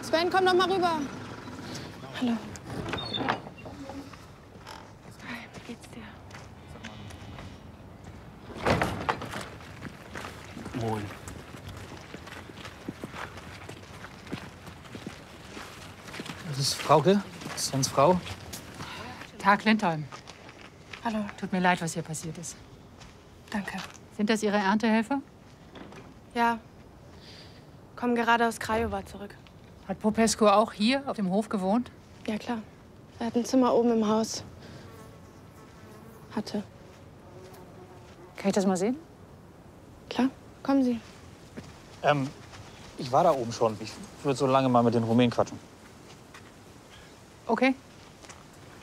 Sven, komm doch mal rüber. Hallo. Hi, wie geht's dir? Moin. Das ist Frauke, Svens Frau. Tag Lindholm. Hallo. Tut mir leid, was hier passiert ist. Danke. Sind das Ihre Erntehelfer? Ja. Kommen gerade aus Craiova zurück. Hat Popescu auch hier auf dem Hof gewohnt? Ja, klar. Er hat ein Zimmer oben im Haus. Hatte. Kann ich das mal sehen? Klar. Kommen Sie. Ich war da oben schon. Ich würde so lange mal mit den Rumänen quatschen. Okay.